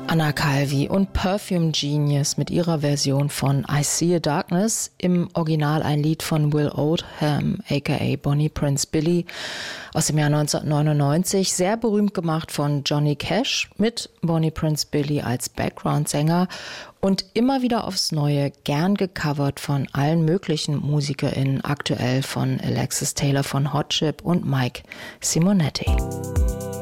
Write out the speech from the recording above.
Anna Calvi und Perfume Genius mit ihrer Version von I See a Darkness, im Original ein Lied von Will Oldham aka Bonnie Prince Billy aus dem Jahr 1999, sehr berühmt gemacht von Johnny Cash mit Bonnie Prince Billy als Background-Sänger und immer wieder aufs Neue gern gecovert von allen möglichen MusikerInnen, aktuell von Alexis Taylor von Hot Chip und Mike Simonetti.